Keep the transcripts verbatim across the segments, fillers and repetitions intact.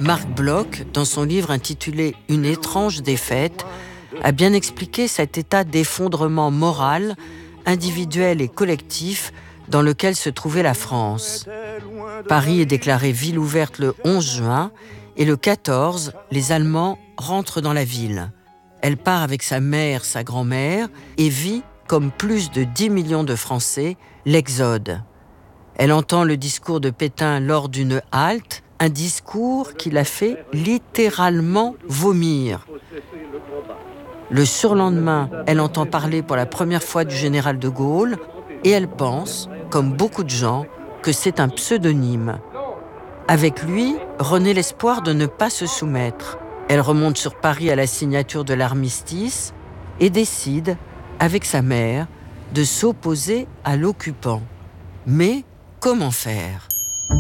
Marc Bloch, dans son livre intitulé « Une étrange défaite », a bien expliqué cet état d'effondrement moral, individuel et collectif dans lequel se trouvait la France. Paris est déclarée ville ouverte le onze juin et le quatorze, les Allemands rentrent dans la ville. Elle part avec sa mère, sa grand-mère et vit, comme plus de dix millions de Français, l'exode. Elle entend le discours de Pétain lors d'une halte, un discours qui la fait littéralement vomir. Le surlendemain, elle entend parler pour la première fois du général de Gaulle et elle pense, comme beaucoup de gens, que c'est un pseudonyme. Avec lui, renaît l'espoir de ne pas se soumettre. Elle remonte sur Paris à la signature de l'armistice et décide, avec sa mère, de s'opposer à l'occupant. Mais comment faire ?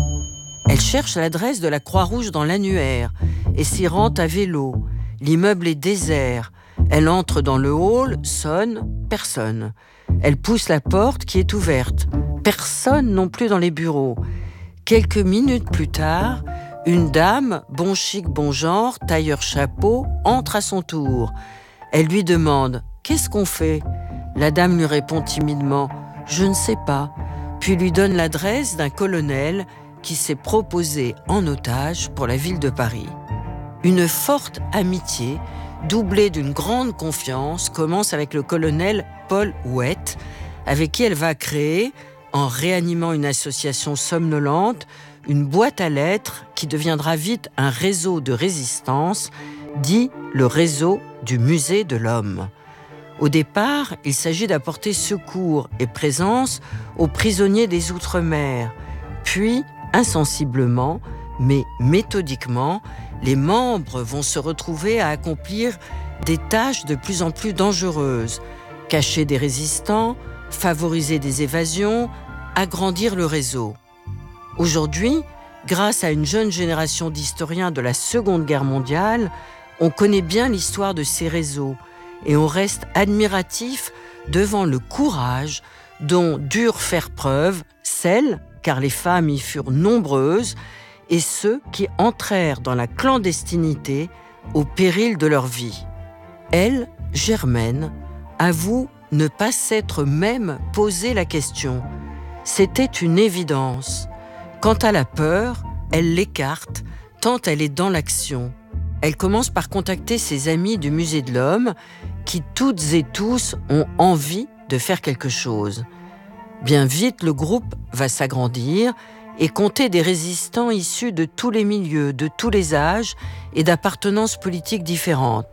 Elle cherche l'adresse de la Croix-Rouge dans l'annuaire et s'y rend à vélo. L'immeuble est désert. Elle entre dans le hall, sonne, personne. Elle pousse la porte qui est ouverte. Personne non plus dans les bureaux. Quelques minutes plus tard, une dame, bon chic, bon genre, tailleur chapeau, entre à son tour. Elle lui demande « Qu'est-ce qu'on fait ?» La dame lui répond timidement « Je ne sais pas », puis lui donne l'adresse d'un colonel qui s'est proposé en otage pour la ville de Paris. Une forte amitié, doublée d'une grande confiance, commence avec le colonel Paul Houette, avec qui elle va créer, en réanimant une association somnolente, une boîte à lettres qui deviendra vite un réseau de résistance, dit le réseau du musée de l'homme. Au départ, il s'agit d'apporter secours et présence aux prisonniers des Outre-mer. Puis, insensiblement, mais méthodiquement, les membres vont se retrouver à accomplir des tâches de plus en plus dangereuses, cacher des résistants, favoriser des évasions, agrandir le réseau. Aujourd'hui, grâce à une jeune génération d'historiens de la Seconde Guerre mondiale, on connaît bien l'histoire de ces réseaux et on reste admiratif devant le courage dont durent faire preuve celles, car les femmes y furent nombreuses, et ceux qui entrèrent dans la clandestinité au péril de leur vie. Elle, Germaine, avoue ne pas s'être même posé la question. C'était une évidence. Quant à la peur, elle l'écarte, tant elle est dans l'action. Elle commence par contacter ses amis du Musée de l'Homme, qui toutes et tous ont envie de faire quelque chose. Bien vite, le groupe va s'agrandir et compter des résistants issus de tous les milieux, de tous les âges et d'appartenances politiques différentes.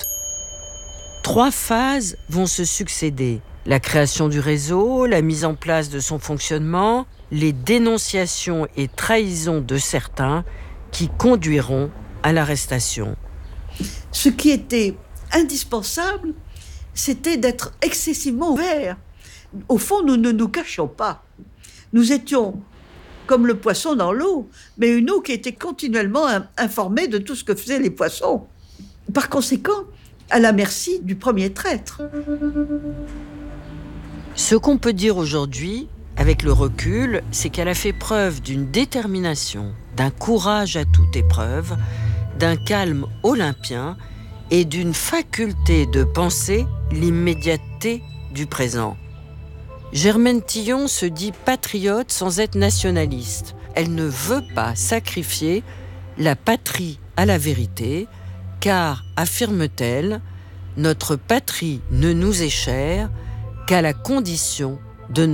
Trois phases vont se succéder. La création du réseau, la mise en place de son fonctionnement, les dénonciations et trahisons de certains qui conduiront à l'arrestation. Ce qui était indispensable, c'était d'être excessivement ouvert. Au fond, nous ne nous cachions pas. Nous étions comme le poisson dans l'eau, mais une eau qui était continuellement informée de tout ce que faisaient les poissons. Par conséquent, à la merci du premier traître. Ce qu'on peut dire aujourd'hui, avec le recul, c'est qu'elle a fait preuve d'une détermination, d'un courage à toute épreuve, d'un calme olympien et d'une faculté de penser l'immédiateté du présent. Germaine Tillon se dit patriote sans être nationaliste. Elle ne veut pas sacrifier la patrie à la vérité, car, affirme-t-elle, notre patrie ne nous est chère qu'à la condition